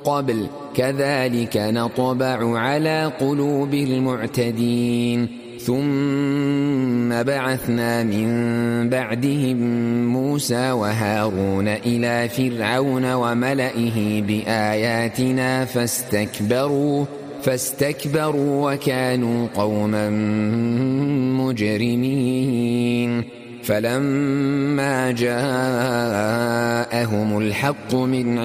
قبل كذلك نطبع على قلوب المعتدين ثم بعثنا من بعدهم موسى وهارون إلى فرعون وملئه بآياتنا فاستكبروا وكانوا قوما مجرمين فلما جاءهم الحق من